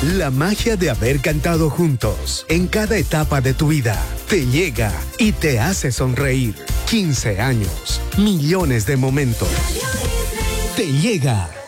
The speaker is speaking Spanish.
La magia de haber cantado juntos en cada etapa de tu vida te llega y te hace sonreír. 15 años, millones de momentos. Te llega